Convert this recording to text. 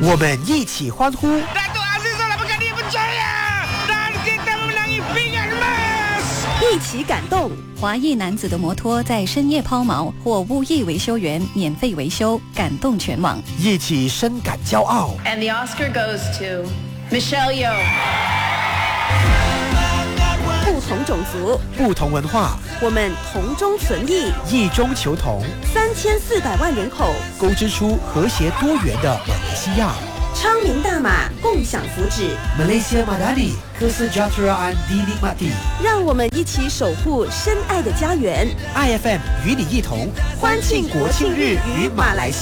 我们一起欢呼。 一起感动， 华裔男子的摩托在深夜抛锚，或无意维修员免费维修，感动全网。 一起深感骄傲。 And the Oscar goes to Michelle Yeoh。 不同种族， 不同文化， 我们同中存异， 异中求同。 3400万人口， 勾织出和谐多元的马来西亚。 昌明大马，共享福祉。 Malaysia Madani, Kesejahteraan dinikmati。 让我们一起守护深爱的家园。 IFM 与你一同欢庆国庆日与马来西亚。